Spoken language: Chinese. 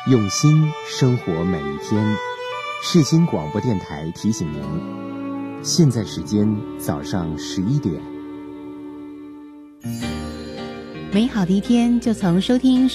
用心生活每一天。世新广播电台提醒您，现在时间早上11点。 美好的一天就从收听